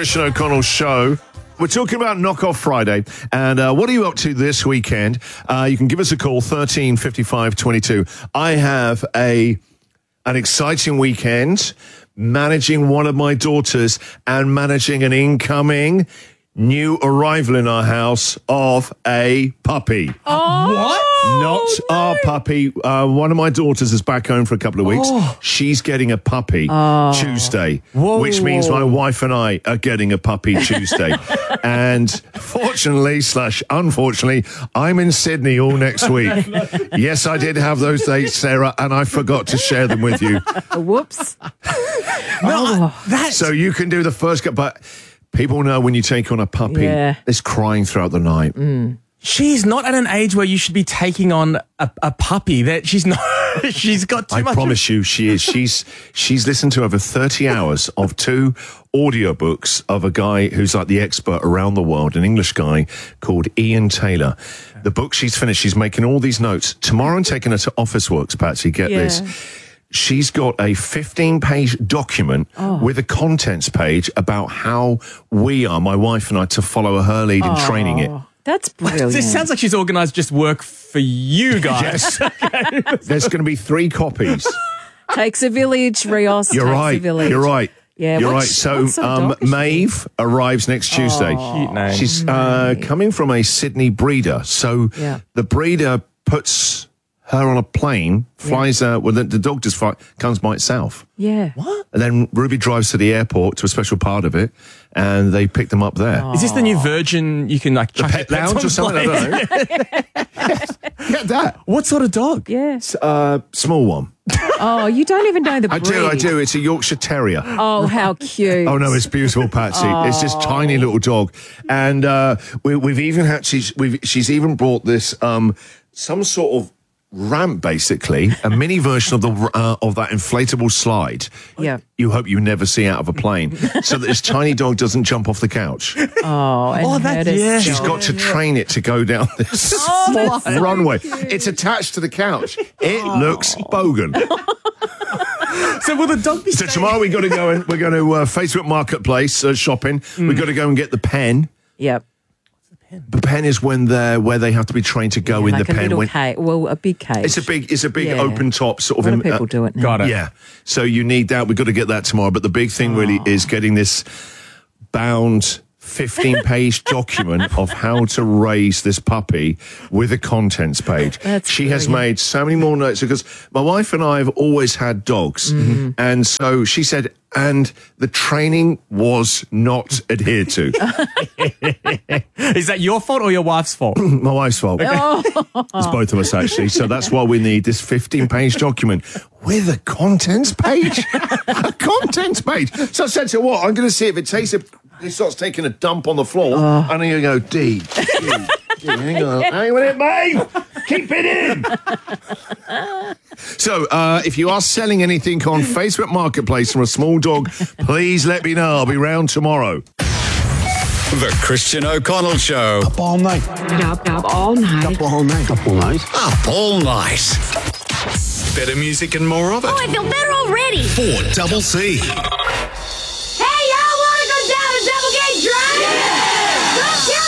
Christian O'Connell Show. We're talking about Knockoff Friday, and what are you up to this weekend? You can give us a call, 13 55 22. I have an exciting weekend managing one of my daughters and managing an incoming new arrival in our house of a puppy. Oh, What? Not our puppy. One of my daughters is back home for a couple of weeks. She's getting a puppy Tuesday, which means my wife and I are getting a puppy Tuesday. And fortunately/unfortunately, I'm in Sydney all next week. Yes, I did have those dates, Sarah, and I forgot to share them with you. Whoops. So you can do the first, but people know when you take on a puppy, Yeah. it's crying throughout the night. She's not at an age where you should be taking on a puppy. That she's not. She's got too I much. promise you, she is. She's listened to over 30 hours of 2 audiobooks of a guy who's like the expert around the world, an English guy called Ian Taylor. The book she's finished, she's making all these notes. Tomorrow I'm taking her to Officeworks, Patsy, get this. She's got a 15-page document with a contents page about how we are, my wife and I, to follow her lead in training it. That's brilliant. It sounds like she's organised just work for you guys. Yes. There's going to be 3 copies. Takes a village, Rios. You're takes right. A village. You're right. Yeah, You're right. what's- So, what sort of dog is she? Maeve arrives next Tuesday. Cute name. She's coming from a Sydney breeder. So Yeah. the breeder puts her on a plane, flies her. Well, the dog just comes by itself. Yeah. What? And then Ruby drives to the airport to a special part of it, and they pick them up there. Is this the new Virgin? You can like chuck Pet your pets lounge on or something? I planes? don't know. Get that. What sort of dog? Yeah. Small one. Oh, you don't even know the breed. I do. It's a Yorkshire Terrier. Oh, how cute. Oh no, it's beautiful, Patsy. It's this tiny little dog, and we've even had she's even brought this some sort of ramp, basically a mini version of that inflatable slide. Yeah. You hope you never see out of a plane, so that this tiny dog doesn't jump off the couch. Oh, and that- hurt us. yeah. She's got to train it to go down this that's so runway. cute. It's attached to the couch. It looks bogan. So will the dog be? So tomorrow we're going to Facebook Marketplace shopping. We've got to go and get the pen. Yep. The pen is where they have to be trained to go in Like the a pen. little cage. Well, a big cage. It's a big Yeah. open top sort of. A lot of people do it now. Got it. Yeah. So you need that. We've got to get that tomorrow. But the big thing really is getting this bound 15-page document of how to raise this puppy with a contents page. She has made so many more notes because my wife and I have always had dogs. And so she said, and the training was not adhered to. Is that your fault or your wife's fault? My wife's fault. It's both of us, actually. So that's why we need this 15-page document with a contents page. A contents page. So I said to her, what? I'm going to see if it starts taking a dump on the floor. And I'm going to go, D. Hang on. Hang on it, mate. Keep it in. So if you are selling anything on Facebook Marketplace from a small dog, please let me know. I'll be round tomorrow. The Christian O'Connell Show. Up all night. Up all night. Up all night. Up all night. Up all night. Better music and more of it. Oh, I feel better already. 4CC. Hey, y'all want to go down a Double Gate Drive? Yeah! Let's go!